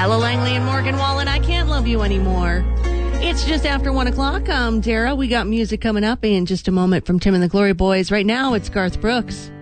Ella Langley and Morgan Wallen, I Can't Love You Anymore. It's just after 1 o'clock. I'm Tara. We got music coming up in just a moment from Tim and the Glory Boys. Right now, it's Garth Brooks.